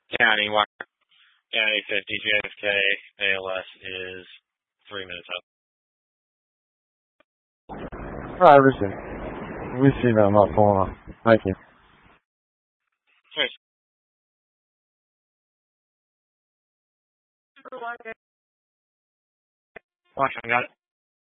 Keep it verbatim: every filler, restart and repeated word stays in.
County, County fifty, J F K, A L S is three minutes up. All right, receive. Receive it. I'm not pulling off. Thank you. Cheers. Watch, I got it.